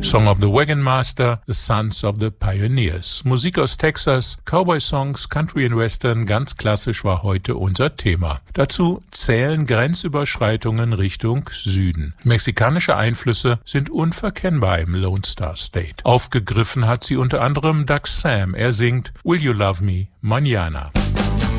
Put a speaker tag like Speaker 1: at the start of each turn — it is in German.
Speaker 1: Song of the Wagon Master, The Sons of the Pioneers. Musik aus Texas, Cowboy-Songs, Country and Western, ganz klassisch war heute unser Thema. Dazu zählen Grenzüberschreitungen Richtung Süden. Mexikanische Einflüsse sind unverkennbar im Lone Star State. Aufgegriffen hat sie unter anderem Doug Sam. Er singt Will You Love Me Mañana.